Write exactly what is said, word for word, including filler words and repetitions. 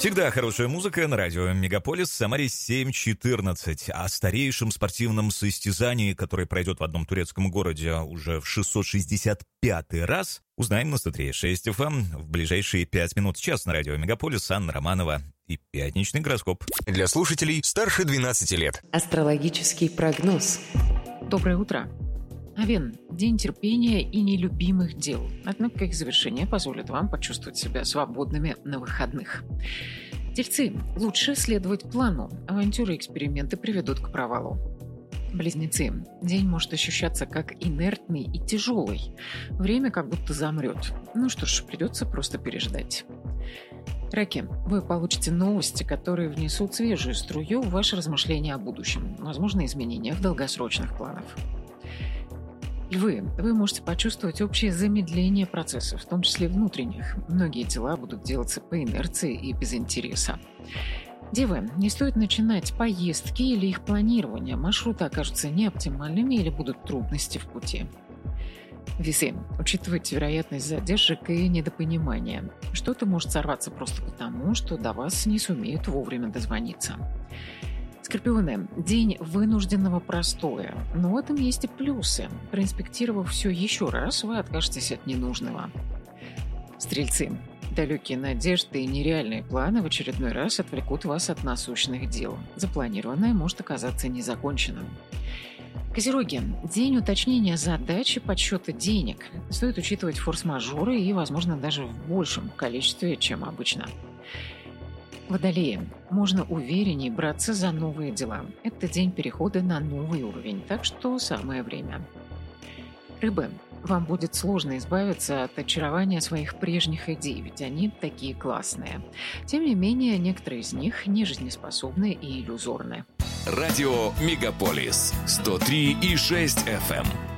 Всегда хорошая музыка на радио Мегаполис. Самаре семь четырнадцать. О старейшем спортивном состязании, которое пройдет в одном турецком городе уже в шестьсот шестьдесят пятый раз, узнаем на сто три и шесть эф эм в ближайшие пять минут. Сейчас на радио Мегаполис Анна Романова и пятничный гороскоп. Для слушателей старше двенадцати лет. Астрологический прогноз. Доброе утро. Овен. День терпения и нелюбимых дел. Однако их завершение позволит вам почувствовать себя свободными на выходных. Тельцы. Лучше следовать плану. Авантюры и эксперименты приведут к провалу. Близнецы. День может ощущаться как инертный и тяжелый. Время как будто замрет. Ну что ж, придется просто переждать. Раки. Вы получите новости, которые внесут свежую струю в ваши размышления о будущем. Возможно, изменения в долгосрочных планах. Львы, вы можете почувствовать общее замедление процессов, в том числе внутренних. Многие дела будут делаться по инерции и без интереса. Девы, не стоит начинать поездки или их планирование. Маршруты окажутся неоптимальными или будут трудности в пути. Весы, учитывайте вероятность задержек и недопонимания. Что-то может сорваться просто потому, что до вас не сумеют вовремя дозвониться. Скорпионы. День вынужденного простоя. Но в этом есть и плюсы. Проинспектировав все еще раз, вы откажетесь от ненужного. Стрельцы. Далекие надежды и нереальные планы в очередной раз отвлекут вас от насущных дел. Запланированное может оказаться незаконченным. Козероги. День уточнения задач и подсчета денег. Стоит учитывать форс-мажоры и, возможно, даже в большем количестве, чем обычно. Водолеи. Можно увереннее браться за новые дела. Это день перехода на новый уровень, так что самое время. Рыбы. Вам будет сложно избавиться от очарования своих прежних идей, ведь они такие классные. Тем не менее, некоторые из них не жизнеспособны и иллюзорны. Радио Мегаполис сто три и шесть эф эм.